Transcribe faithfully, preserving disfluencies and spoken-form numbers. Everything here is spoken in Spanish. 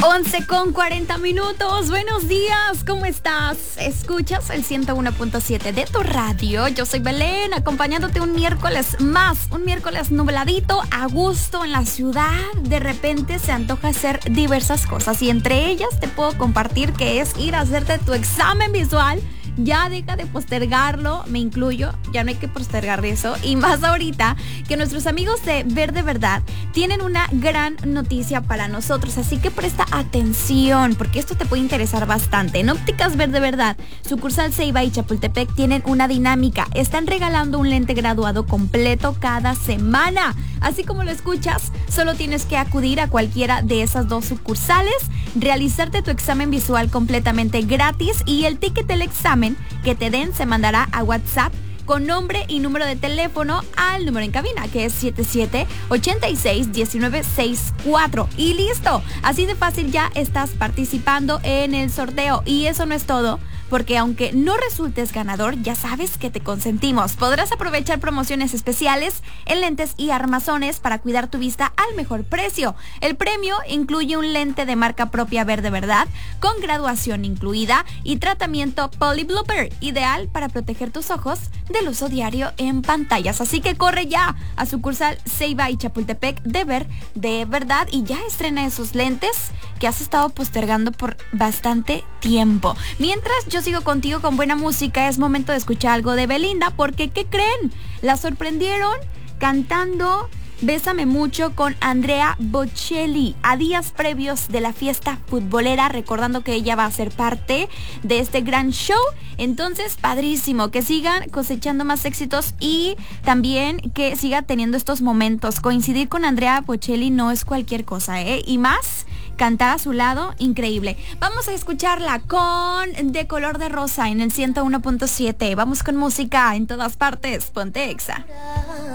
once con cuarenta minutos. Buenos días, ¿cómo estás? Escuchas el ciento uno punto siete de tu radio. Yo soy Belén, acompañándote un miércoles más, un miércoles nubladito, a gusto en la ciudad. De repente se antoja hacer diversas cosas y entre ellas te puedo compartir que es ir a hacerte tu examen visual. Ya deja de postergarlo, me incluyo, ya no hay que postergar eso. Y más ahorita que nuestros amigos de Ver de Verdad tienen una gran noticia para nosotros. Así que presta atención, porque esto te puede interesar bastante. En Ópticas Ver de Verdad, sucursal Ceiba y Chapultepec, tienen una dinámica. Están regalando un lente graduado completo cada semana. Así como lo escuchas, solo tienes que acudir a cualquiera de esas dos sucursales, realizarte tu examen visual completamente gratis y el ticket del examen que te den se mandará a WhatsApp con nombre y número de teléfono al número en cabina, que es siete siete, ocho seis, uno nueve seis cuatro. Y listo, así de fácil ya estás participando en el sorteo. Y eso no es todo, porque aunque no resultes ganador, ya sabes que te consentimos. Podrás aprovechar promociones especiales en lentes y armazones para cuidar tu vista al mejor precio. El premio incluye un lente de marca propia Ver de Verdad, con graduación incluida y tratamiento Poly Blooper, ideal para proteger tus ojos del uso diario en pantallas. Así que corre ya a sucursal Ceiba y Chapultepec de Ver de Verdad y ya estrena esos lentes que has estado postergando por bastante tiempo. Mientras yo sigo contigo con buena música, es momento de escuchar algo de Belinda, porque ¿qué creen? La sorprendieron cantando Bésame Mucho con Andrea Bocelli a días previos de la fiesta futbolera, recordando que ella va a ser parte de este gran show. Entonces, padrísimo, que sigan cosechando más éxitos y también que siga teniendo estos momentos. Coincidir con Andrea Bocelli no es cualquier cosa, ¿eh? Y más, cantar a su lado, increíble. Vamos a escucharla con De Color de Rosa en el ciento uno punto siete. Vamos con música en todas partes. Ponte Exa.